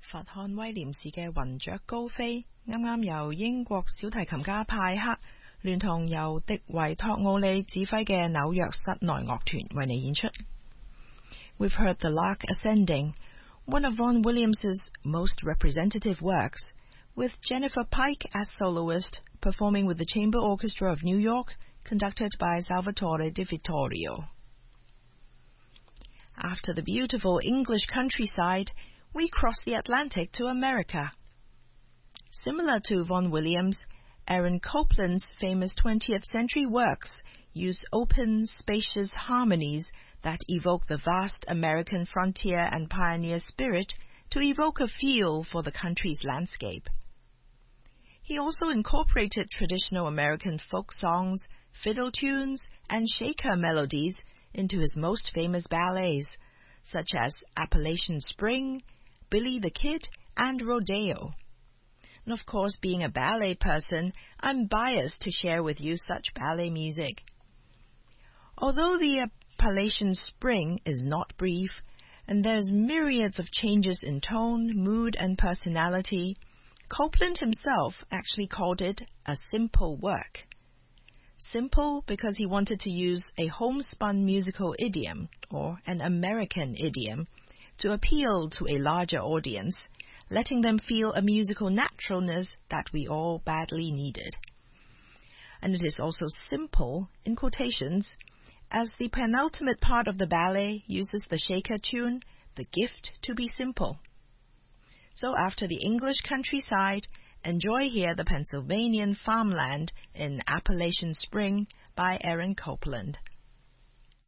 佛漢威廉士嘅雲雀高飛，啱啱由英國小提琴家派克聯同由迪維托奧利指揮嘅紐約室內樂團為你演出。We've heard The Lark Ascending, one of Vaughan Williams's most representative works, with Jennifer Pike as soloist, performing with the Chamber Orchestra of New York, conducted by Salvatore Di Vittorio. After the beautiful English countryside, we cross the Atlantic to America. Similar to Vaughan Williams, Aaron Copland's famous 20th century works use open, spacious harmonies that evoke the vast American frontier and pioneer spirit to evoke a feel for the country's landscape. He also incorporated traditional American folk songs, fiddle tunes, and shaker melodies into his most famous ballets, such as Appalachian Spring, Billy the Kid, and Rodeo. And of course, being a ballet person, I'm biased to share with you such ballet music. Although the Appalachian Spring is not brief, and there's myriads of changes in tone, mood, and personality, Copland himself actually called it a simple work. Simple because he wanted to use a homespun musical idiom, or an American idiom, to appeal to a larger audience, letting them feel a musical naturalness that we all badly needed. And it is also simple, in quotations, as the penultimate part of the ballet uses the shaker tune, The Gift to be Simple. So after the English countryside, enjoy here the Pennsylvanian farmland in Appalachian Spring by Aaron Copland.